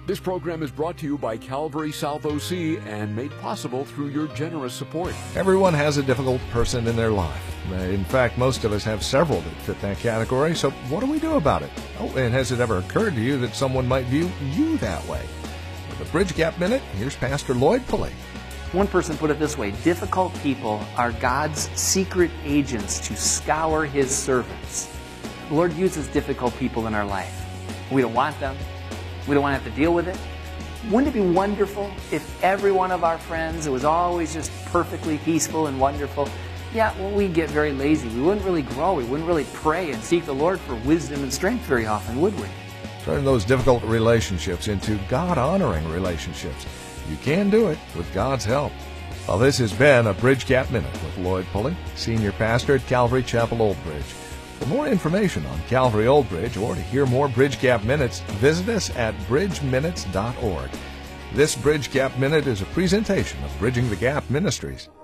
This program is brought to you by Calvary South OC and made possible through your generous support. Everyone has a difficult person in their life. In fact, most of us have several that fit that category, so what do we do about it? Oh, and has it ever occurred to you that someone might view you that way? With the Bridge Gap Minute, here's Pastor Lloyd Pulley. One person put it this way: difficult people are God's secret agents to scour His servants. The Lord uses difficult people in our life. We don't want them. We don't want to have to deal with it. Wouldn't it be wonderful if every one of our friends, it was always just perfectly peaceful and wonderful? Yeah, well, we'd get very lazy. We wouldn't really grow. We wouldn't really pray and seek the Lord for wisdom and strength very often, would we? Turn those difficult relationships into God-honoring relationships. You can do it with God's help. Well, this has been a Bridge Gap Minute with Lloyd Pulley, Senior Pastor at Calvary Chapel Old Bridge. For more information on Calvary Old Bridge or to hear more Bridge Gap Minutes, visit us at bridgeminutes.org. This Bridge Gap Minute is a presentation of Bridging the Gap Ministries.